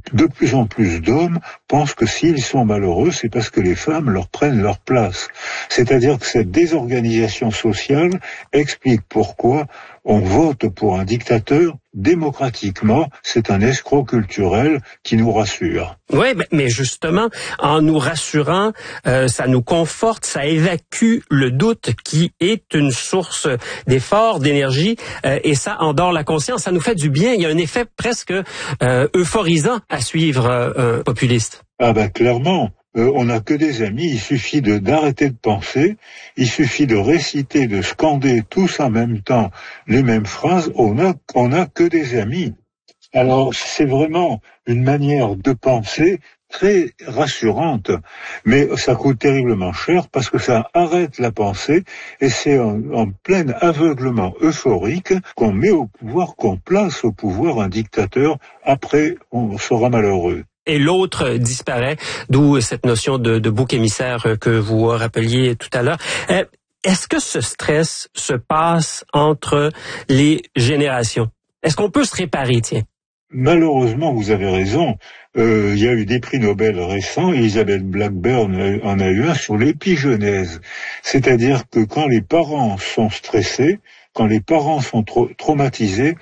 de plus en plus d'hommes pensent que s'ils sont malheureux, c'est parce que les femmes leur prennent leur place. C'est-à-dire que cette désorganisation sociale explique pourquoi on vote pour un dictateur démocratiquement. C'est un escroc culturel qui nous rassure. Oui, mais justement, en nous rassurant, ça nous conforte, ça évacue le doute qui est une source d'effort, d'énergie, et ça endort la conscience. Ça nous fait du bien. Il y a un effet presque euphorisant à suivre un populiste. Ah ben clairement. On n'a que des amis, il suffit d'arrêter de penser, il suffit de réciter, de scander tous en même temps les mêmes phrases, on a que des amis. Alors c'est vraiment une manière de penser très rassurante, mais ça coûte terriblement cher parce que ça arrête la pensée et c'est en plein aveuglement euphorique qu'on met au pouvoir, qu'on place au pouvoir un dictateur. Après, on sera malheureux. Et l'autre disparaît, d'où cette notion de bouc émissaire que vous rappeliez tout à l'heure. Est-ce que ce stress se passe entre les générations? Est-ce qu'on peut se réparer, tiens? Malheureusement, vous avez raison. Il y a eu des prix Nobel récents. Elizabeth Blackburn en a eu un sur l'épigenèse. C'est-à-dire que quand les parents sont stressés, quand les parents sont traumatisés,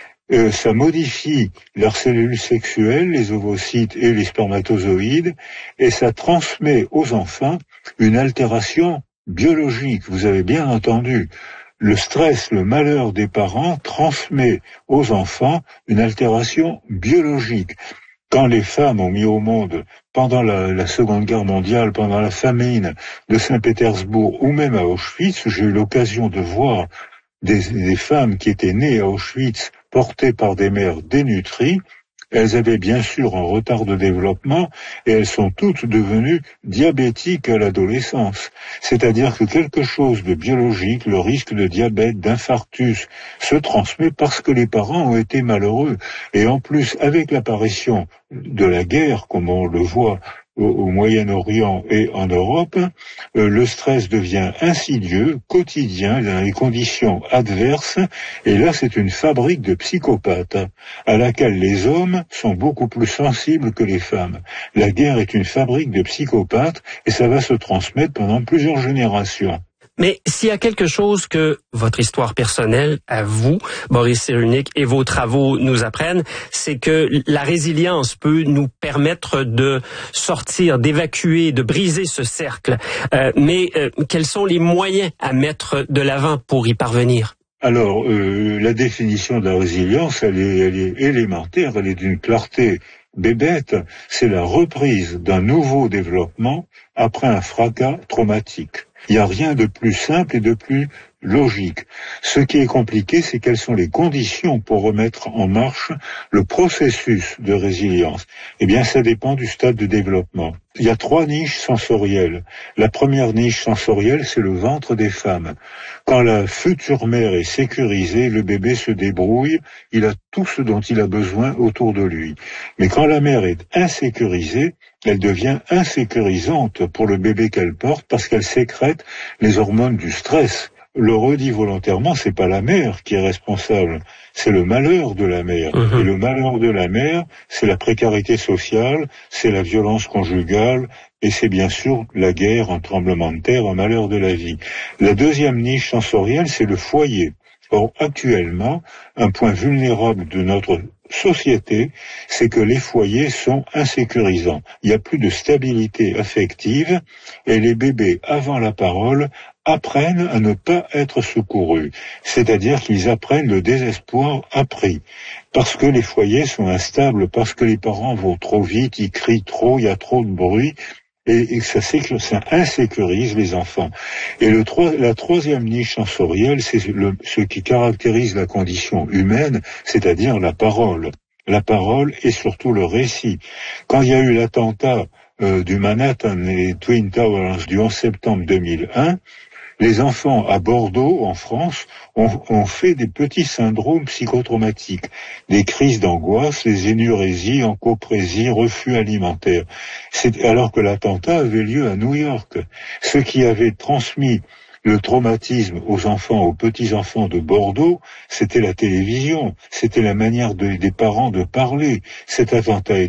ça modifie leurs cellules sexuelles, les ovocytes et les spermatozoïdes, et ça transmet aux enfants une altération biologique. Vous avez bien entendu. Le stress, le malheur des parents transmet aux enfants une altération biologique. Quand les femmes ont mis au monde, pendant la Seconde Guerre mondiale, pendant la famine de Saint-Pétersbourg ou même à Auschwitz, j'ai eu l'occasion de voir des femmes qui étaient nées à Auschwitz portées par des mères dénutries. Elles avaient bien sûr un retard de développement et elles sont toutes devenues diabétiques à l'adolescence. C'est-à-dire que quelque chose de biologique, le risque de diabète, d'infarctus, se transmet parce que les parents ont été malheureux. Et en plus, avec l'apparition de la guerre, comme on le voit au Moyen-Orient et en Europe, le stress devient insidieux, quotidien, dans les conditions adverses, et là c'est une fabrique de psychopathes, à laquelle les hommes sont beaucoup plus sensibles que les femmes. La guerre est une fabrique de psychopathes, et ça va se transmettre pendant plusieurs générations. Mais s'il y a quelque chose que votre histoire personnelle, à vous, Boris Cyrulnik, et vos travaux nous apprennent, c'est que la résilience peut nous permettre de sortir, d'évacuer, de briser ce cercle. Mais quels sont les moyens à mettre de l'avant pour y parvenir? Alors, la définition de la résilience, elle est élémentaire, elle est d'une clarté bébête. C'est la reprise d'un nouveau développement après un fracas traumatique. Il n'y a rien de plus simple et de plus logique. Ce qui est compliqué, c'est quelles sont les conditions pour remettre en marche le processus de résilience. Eh bien, ça dépend du stade de développement. Il y a 3 niches sensorielles. La première niche sensorielle, c'est le ventre des femmes. Quand la future mère est sécurisée, le bébé se débrouille, il a tout ce dont il a besoin autour de lui. Mais quand la mère est insécurisée, elle devient insécurisante pour le bébé qu'elle porte parce qu'elle sécrète les hormones du stress. Le redit volontairement, c'est pas la mère qui est responsable, c'est le malheur de la mère. Et le malheur de la mère, c'est la précarité sociale, c'est la violence conjugale, et c'est bien sûr la guerre, un tremblement de terre, un malheur de la vie. La deuxième niche sensorielle, c'est le foyer. Or, actuellement, un point vulnérable de notre société, c'est que les foyers sont insécurisants. Il n'y a plus de stabilité affective et les bébés, avant la parole, apprennent à ne pas être secourus. C'est-à-dire qu'ils apprennent le désespoir appris. Parce que les foyers sont instables, parce que les parents vont trop vite, ils crient trop, il y a trop de bruit. Et ça insécurise les enfants. Et la troisième niche sensorielle, c'est ce qui caractérise la condition humaine, c'est-à-dire la parole. La parole et surtout le récit. Quand il y a eu l'attentat du Manhattan et Twin Towers du 11 septembre 2001, les enfants à Bordeaux, en France, ont fait des petits syndromes psychotraumatiques, des crises d'angoisse, des énurésies, encoprésie, refus alimentaire. Alors que l'attentat avait lieu à New York. Ce qui avait transmis le traumatisme aux enfants, aux petits-enfants de Bordeaux, c'était la télévision, c'était la manière des parents de parler. Cet attentat